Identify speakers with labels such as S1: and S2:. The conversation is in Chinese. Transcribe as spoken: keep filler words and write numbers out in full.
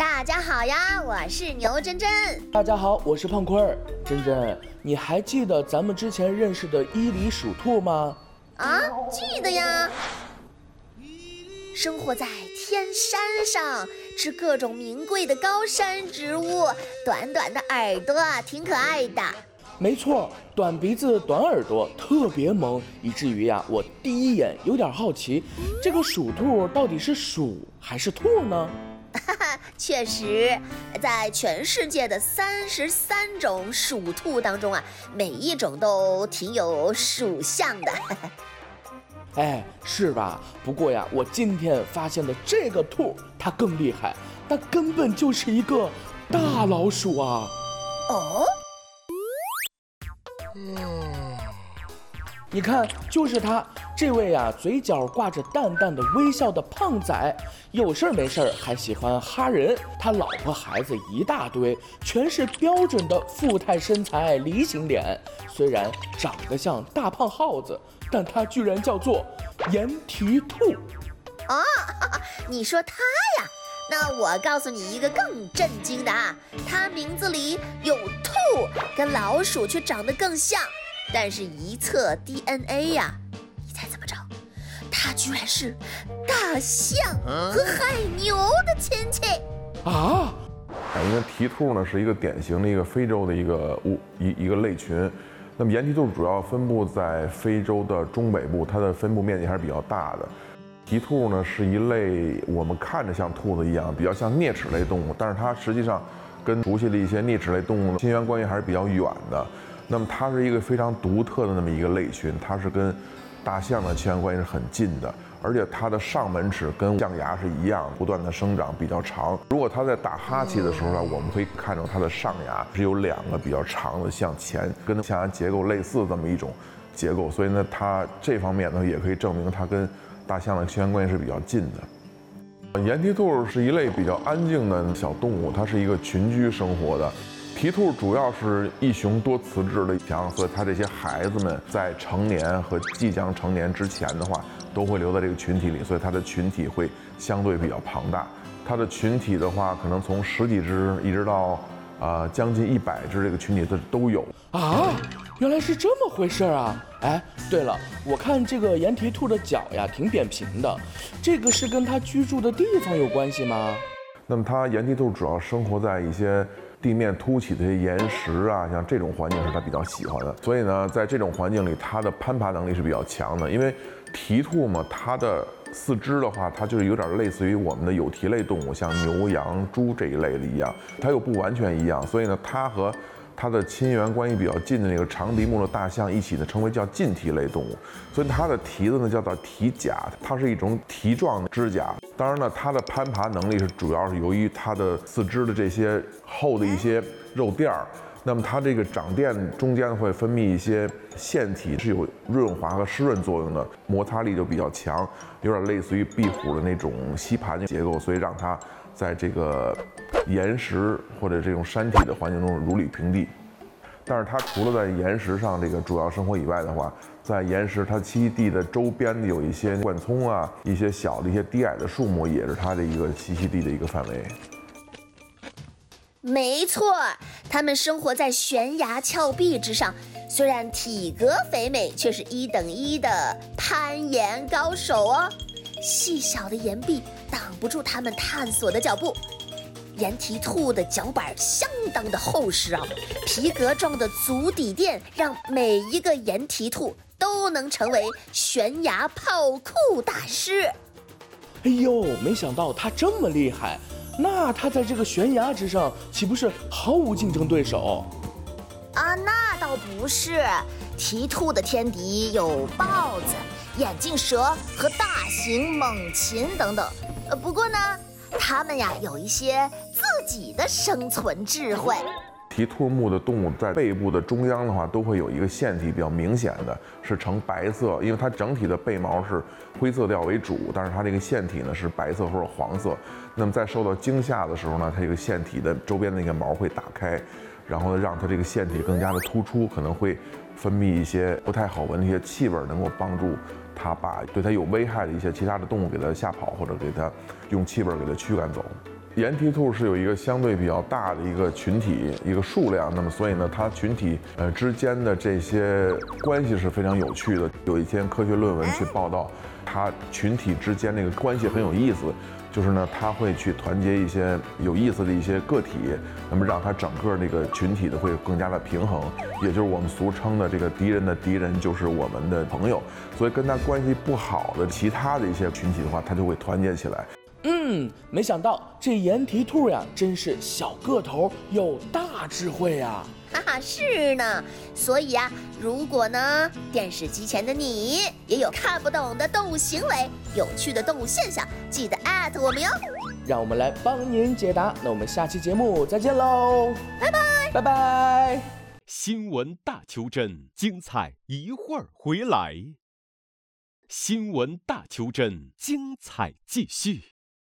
S1: 大家好呀，我是牛真真。
S2: 大家好，我是胖坤儿。真真，你还记得咱们之前认识的伊犁鼠兔吗？
S1: 啊，记得呀。生活在天山上，吃各种名贵的高山植物，短短的耳朵挺可爱的。
S2: 没错，短鼻子短耳朵特别萌，以至于呀，我第一眼有点好奇，这个鼠兔到底是鼠还是兔呢？
S1: 哈哈，确实，在全世界的三十三种鼠兔当中啊，每一种都挺有属相的。
S2: 哎，是吧？不过呀，我今天发现的这个兔，它更厉害，它根本就是一个大老鼠啊！
S1: 哦，
S2: 嗯，你看，就是它，这位啊，嘴角挂着淡淡的微笑的胖仔，有事没事还喜欢哈人。他老婆孩子一大堆，全是标准的富态身材梨形脸，虽然长得像大胖耗子，但它居然叫做盐蹄兔。
S1: 哦，你说它呀？那我告诉你一个更震惊的啊，它名字里有兔，跟老鼠却长得更像，但是一测 D N A 呀，你猜怎么着？它居然是大象和海牛的亲戚
S2: 啊！
S3: 因为蹄兔呢是一个典型的一个非洲的一个物一一个类群。那么盐蹄兔主要分布在非洲的中北部，它的分布面积还是比较大的。蹄兔呢是一类我们看着像兔子一样，比较像啮齿类动物，但是它实际上跟熟悉的一些啮齿类动物的亲缘关系还是比较远的。那么它是一个非常独特的那么一个类群，它是跟大象的亲缘关系是很近的，而且它的上门齿跟象牙是一样，不断的生长，比较长。如果它在打哈欠的时候呢，我们可以看到它的上牙是有两个比较长的向前，跟象牙结构类似这么一种结构，所以呢，它这方面呢也可以证明它跟大象的亲缘关系是比较近的。盐蹄兔是一类比较安静的小动物，它是一个群居生活的。蹄兔主要是一雄多雌质的强，所以它这些孩子们在成年和即将成年之前的话，都会留在这个群体里，所以它的群体会相对比较庞大。它的群体的话，可能从十几只一直到呃将近一百只，这个群体它都有
S2: 啊。原来是这么回事啊！哎，对了，我看这个盐蹄兔的脚呀挺扁平的，这个是跟它居住的地方有关系吗？
S3: 那么它盐蹄兔主要生活在一些地面凸起的岩石啊，像这种环境是它比较喜欢的。所以呢，在这种环境里，它的攀爬能力是比较强的。因为蹄兔嘛，它的四肢的话，它就是有点类似于我们的有蹄类动物，像牛、羊、猪这一类的一样，它又不完全一样。所以呢，它和它的亲缘关系比较近的那个长鼻目的大象一起呢，称为叫近蹄类动物。所以它的蹄子呢叫做蹄甲，它是一种蹄状的指甲。当然呢，它的攀爬能力是主要是由于它的四肢的这些厚的一些肉垫儿。那么它这个长垫中间会分泌一些腺体，是有润滑和湿润作用的，摩擦力就比较强，有点类似于壁虎的那种吸盘结构，所以让它在这个岩石或者这种山体的环境中如履平地。但是它除了在岩石上这个主要生活以外的话，在岩石它栖息地的周边有一些灌丛啊，一些小的一些低矮的树木，也是它的一个栖息地的一个范围。
S1: 没错，它们生活在悬崖峭壁之上，虽然体格肥美，却是一等一的攀岩高手哦。细小的岩壁挡不住它们探索的脚步。盐蹄兔的脚板相当的厚实啊，皮革状的足底垫让每一个盐蹄兔都能成为悬崖跑酷大师。
S2: 哎呦，没想到它这么厉害，那它在这个悬崖之上岂不是毫无竞争对手
S1: 啊？那倒不是，蹄兔的天敌有豹子、眼镜蛇和大型猛禽等等。呃，不过呢，它们呀有一些自己的生存智慧。
S3: 蹄兔目的动物在背部的中央的话，都会有一个腺体比较明显的，是呈白色，因为它整体的背毛是灰色调为主，但是它这个腺体呢是白色或者黄色。那么在受到惊吓的时候呢，它这个腺体的周边的那个毛会打开，然后呢让它这个腺体更加的突出，可能会分泌一些不太好闻的一些气味，能够帮助它把对它有危害的一些其他的动物给它吓跑，或者给它用气味给它驱赶走。 岩蹄兔是有一个相对比较大的一个群体，一个数量，那么所以呢，它群体呃之间的这些关系是非常有趣的。有一篇科学论文去报道，它群体之间那个关系很有意思，就是呢，它会去团结一些有意思的一些个体，那么让它整个那个群体的会更加的平衡，也就是我们俗称的这个敌人的敌人就是我们的朋友，所以跟它关系不好的其他的一些群体的话，它就会团结起来。
S2: 嗯，没想到这岩蹄兔呀，真是小个头有大智慧呀！
S1: 哈哈，是呢。所以啊，如果呢电视机前的你也有看不懂的动物行为、有趣的动物现象，记得艾特我们哟。
S2: 让我们来帮您解答。那我们下期节目再见喽，
S1: 拜拜，
S2: 拜拜。
S4: 新闻大求真，精彩一会儿回来。新闻大求真，精彩继续。